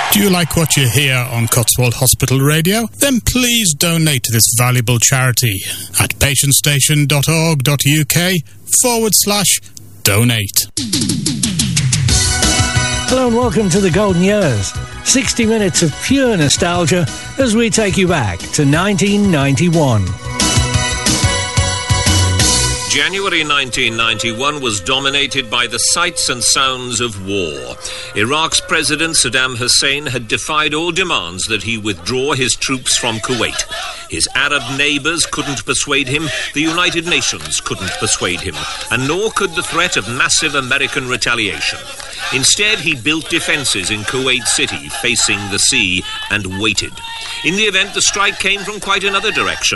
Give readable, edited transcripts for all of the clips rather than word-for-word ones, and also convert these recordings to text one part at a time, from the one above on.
Do you like what you hear on Cotswold Hospital Radio? Then please donate to this valuable charity at patientstation.org.uk/donate. Hello and welcome to the Golden Years. 60 minutes of pure nostalgia as we take you back to 1991. January 1991 was dominated by the sights and sounds of war. Iraq's President Saddam Hussein had defied all demands that he withdraw his troops from Kuwait. His Arab neighbours couldn't persuade him, the United Nations couldn't persuade him, and nor could the threat of massive American retaliation. Instead, he built defences in Kuwait City, facing the sea, and waited. In the event, the strike came from quite another direction.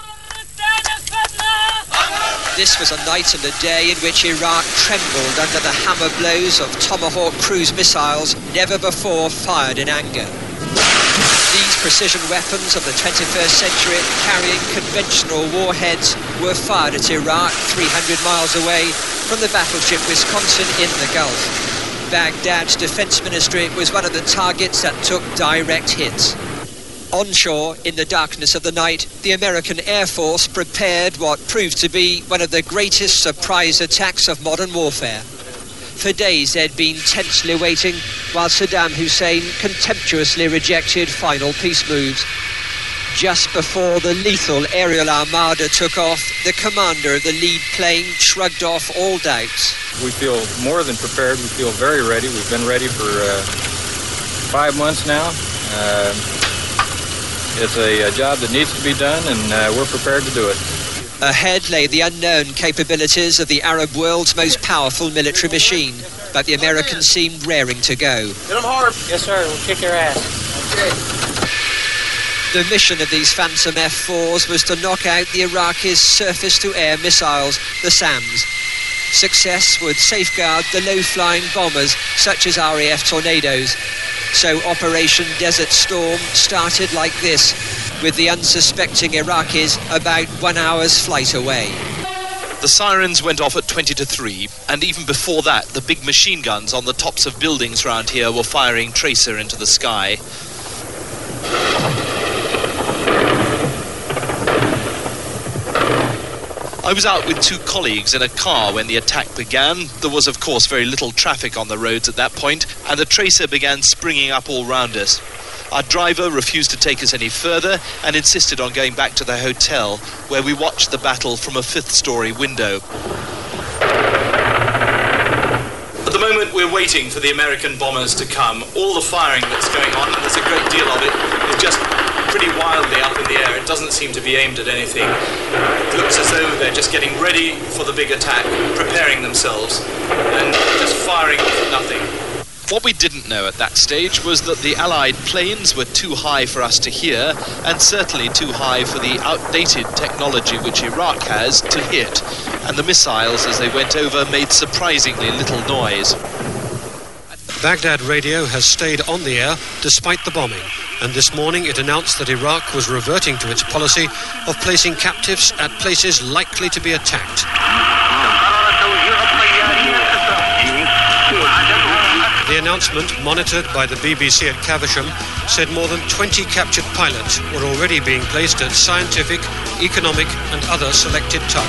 This was a night and a day in which Iraq trembled under the hammer blows of Tomahawk cruise missiles never before fired in anger. These precision weapons of the 21st century, carrying conventional warheads, were fired at Iraq 300 miles away from the battleship Wisconsin in the Gulf. Baghdad's defense ministry was one of the targets that took direct hits. Onshore, in the darkness of the night, the American Air Force prepared what proved to be one of the greatest surprise attacks of modern warfare. For days they'd been tensely waiting, while Saddam Hussein contemptuously rejected final peace moves. Just before the lethal aerial armada took off, the commander of the lead plane shrugged off all doubts. We feel more than prepared. We feel very ready. We've been ready for 5 months now. It's a job that needs to be done, and we're prepared to do it. Ahead lay the unknown capabilities of the Arab world's most powerful military machine, but the Americans seemed raring to go. Get them hard. Yes, sir. We'll kick their ass. Okay. The mission of these Phantom F-4s was to knock out the Iraqis' surface-to-air missiles, the SAMs. Success would safeguard the low-flying bombers, such as RAF Tornadoes. So Operation Desert Storm started like this, with the unsuspecting Iraqis about 1 hour's flight away. The sirens went off at 20 to 3, and even before that, the big machine guns on the tops of buildings round here were firing tracer into the sky. I was out with 2 colleagues in a car when the attack began. There was, of course, very little traffic on the roads at that point, and the tracer began springing up all round us. Our driver refused to take us any further and insisted on going back to the hotel, where we watched the battle from a 5th-story window. At the moment, we're waiting for the American bombers to come. All the firing that's going on, and there's a great deal of it, is just pretty wildly up in the air. It doesn't seem to be aimed at anything. It looks as though they're just getting ready for the big attack, preparing themselves, and just firing off at nothing. What we didn't know at that stage was that the Allied planes were too high for us to hear, and certainly too high for the outdated technology which Iraq has to hit, and the missiles as they went over made surprisingly little noise. Baghdad Radio has stayed on the air despite the bombing, and this morning it announced that Iraq was reverting to its policy of placing captives at places likely to be attacked. The announcement, monitored by the BBC at Caversham, said more than 20 captured pilots were already being placed at scientific, economic and other selected targets.